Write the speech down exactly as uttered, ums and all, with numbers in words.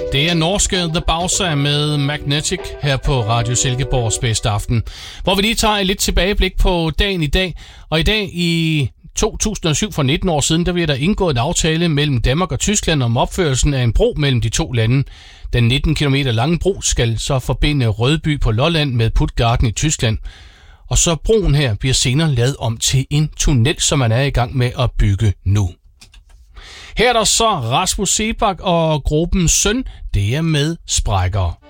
Det er norske The Bowser med Magnetic her på Radio Silkeborgs bedste aften, hvor vi lige tager et lidt tilbageblik på dagen i dag. Og i dag i to tusind og syv, for nitten år siden, der bliver der indgået en aftale mellem Danmark og Tyskland om opførelsen af en bro mellem de to lande. Den nitten kilometer lange bro skal så forbinde Rødby på Lolland med Puttgarden i Tyskland. Og så broen her bliver senere lavet om til en tunnel, som man er i gang med at bygge nu. Her er der så Rasmus Seebach og gruppen Søn, det er med Sprækker.